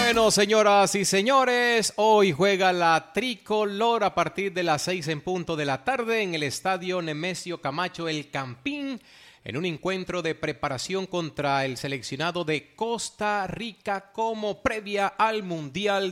Bueno, señoras y señores, hoy juega la tricolor a partir de las 6:00 p.m. en el estadio Nemesio Camacho El Campín, en un encuentro de preparación contra el seleccionado de Costa Rica como previa al Mundial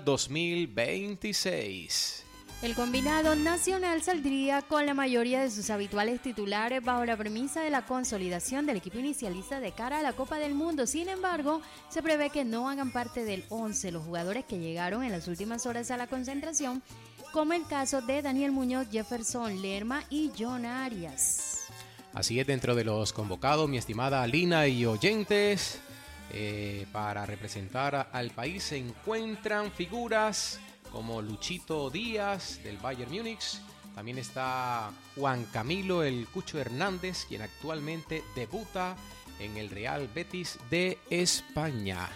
2026. El combinado nacional saldría con la mayoría de sus habituales titulares bajo la premisa de la consolidación del equipo inicialista de cara a la Copa del Mundo. Sin embargo, se prevé que no hagan parte del 11 los jugadores que llegaron en las últimas horas a la concentración, como el caso de Daniel Muñoz, Jefferson Lerma y John Arias. Así es, dentro de los convocados, mi estimada Lina y oyentes, para representar al país se encuentran figuras como Luchito Díaz del Bayern Múnich. También está Juan Camilo El Cucho Hernández, quien actualmente debuta en el Real Betis de España.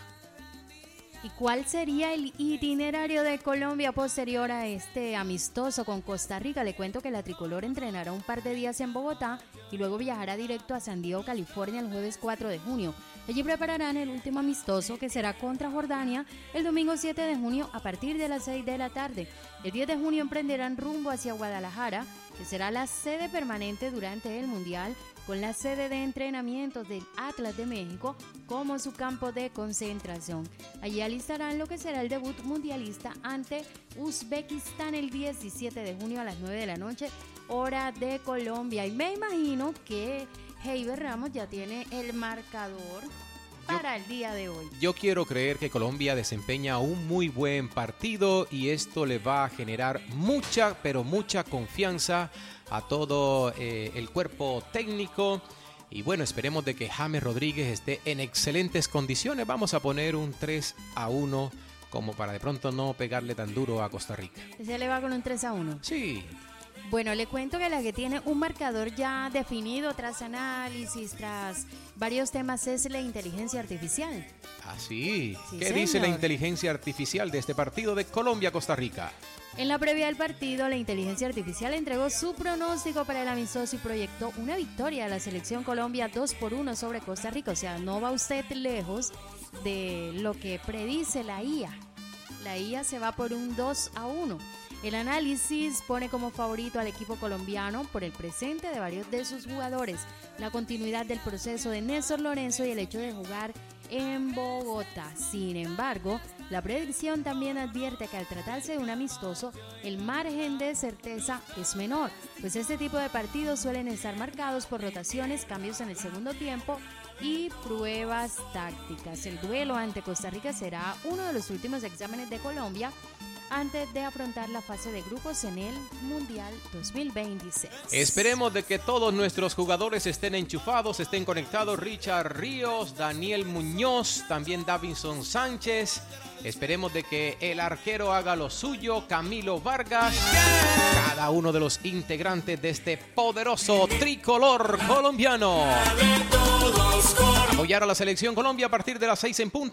¿Y cuál sería el itinerario de Colombia posterior a este amistoso con Costa Rica? Le cuento que la tricolor entrenará un par de días en Bogotá y luego viajará directo a San Diego, California, el jueves 4 de junio. Allí prepararán el último amistoso, que será contra Jordania el domingo 7 de junio a partir de las 6 de la tarde. El 10 de junio emprenderán rumbo hacia Guadalajara, que será la sede permanente durante el Mundial, con la sede de entrenamientos del Atlas de México como su campo de concentración. Allí alistarán lo que será el debut mundialista ante Uzbekistán el 17 de junio a las 9 de la noche, hora de Colombia. Y me imagino que Heiber Ramos ya tiene el marcador para el día de hoy. Yo quiero creer que Colombia desempeña un muy buen partido y esto le va a generar mucha, pero mucha confianza a todo el cuerpo técnico. Y bueno, esperemos de que James Rodríguez esté en excelentes condiciones. Vamos a poner un 3-1 como para de pronto no pegarle tan duro a Costa Rica. ¿Se le va con un 3-1? Sí. Bueno, le cuento que la que tiene un marcador ya definido tras análisis, tras varios temas, es la inteligencia artificial. Ah, sí. Sí, ¿Qué señor. dice la inteligencia artificial de este partido de Colombia-Costa Rica? En la previa del partido, la inteligencia artificial entregó su pronóstico para el amistoso y proyectó una victoria de la selección Colombia 2-1 sobre Costa Rica. O sea, no va usted lejos de lo que predice la IA. La IA se va por un 2-1. El análisis pone como favorito al equipo colombiano por el presente de varios de sus jugadores, la continuidad del proceso de Néstor Lorenzo y el hecho de jugar en Bogotá. Sin embargo, la predicción también advierte que al tratarse de un amistoso, el margen de certeza es menor, pues este tipo de partidos suelen estar marcados por rotaciones, cambios en el segundo tiempo y pruebas tácticas. El duelo ante Costa Rica será uno de los últimos exámenes de Colombia antes de afrontar la fase de grupos en el Mundial 2026. Esperemos de que todos nuestros jugadores estén enchufados, estén conectados. Richard Ríos, Daniel Muñoz, también Davinson Sánchez. Esperemos de que el arquero haga lo suyo, Camilo Vargas, cada uno de los integrantes de este poderoso tricolor colombiano. Apoyar a la selección Colombia a partir de las 6:00 p.m.